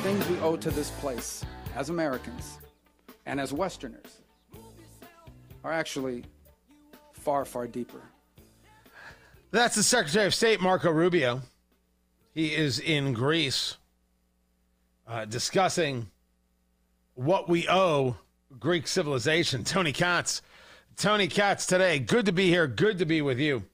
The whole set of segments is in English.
things we owe to this place as Americans and as Westerners are actually far, far deeper. That's the Secretary of State, Marco Rubio. He is in Greece discussing what we owe Greek civilization. Tony Katz today. Good to be here. Good to be with you.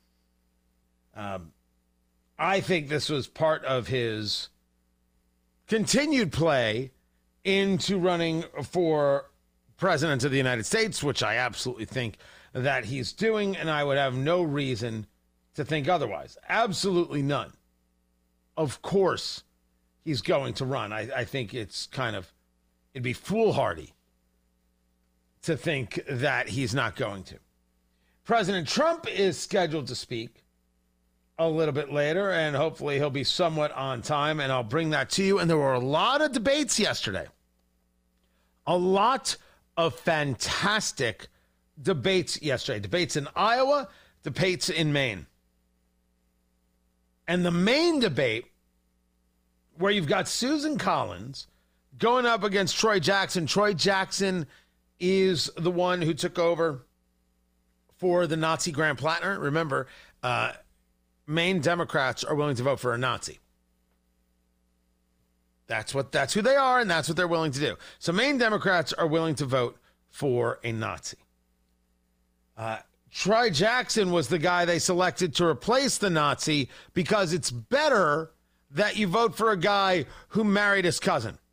I think this was part of his continued play into running for president of the United States, which I absolutely think that he's doing, and I would have no reason to think otherwise. Absolutely none. Of course he's going to run. I think it'd be foolhardy to think that he's not going to. President Trump is scheduled to speak a little bit later, and hopefully he'll be somewhat on time, and I'll bring that to you. And there were a lot of debates yesterday. A lot of fantastic debates yesterday. Debates in Iowa, debates in Maine. And the main debate, where you've got Susan Collins going up against Troy Jackson. Troy Jackson is the one who took over for the Nazi Grand Platter. Remember, Maine Democrats are willing to vote for a Nazi. That's who they are, and that's what they're willing to do. So Maine Democrats are willing to vote for a Nazi. Troy Jackson was the guy they selected to replace the Nazi because it's better that you vote for a guy who married his cousin.